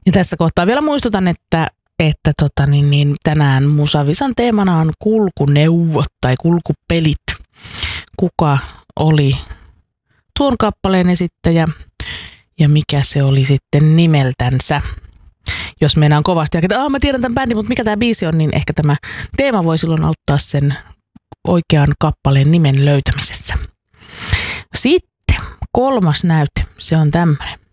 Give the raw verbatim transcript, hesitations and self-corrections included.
Ja tässä kohtaa vielä muistutan, että, että tota niin, niin, tänään Musavisan teemana on kulkuneuvot tai kulkupelit. Kuka oli tuon kappaleen esittäjä ja mikä se oli sitten nimeltänsä. Jos meinaan kovasti, että mä tiedän tämän bändin, mutta mikä tämä biisi on, niin ehkä tämä teema voi silloin auttaa sen oikean kappaleen nimen löytämisessä. Sitten kolmas näyte, se on tämmöinen.